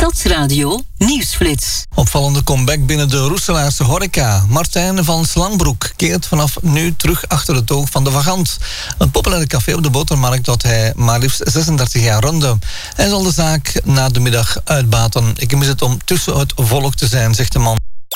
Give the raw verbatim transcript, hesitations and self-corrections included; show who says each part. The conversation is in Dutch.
Speaker 1: Stadsradio Nieuwsflits.
Speaker 2: Opvallende comeback binnen de Roeselaarse horeca. Martijn van Slangbroek keert vanaf nu terug achter het oog van de Vagant. Een populaire café op de Botermarkt dat hij maar liefst zesendertig jaar runde. Hij zal de zaak na de middag uitbaten. Ik mis het om tussen het volk te zijn, zegt de man.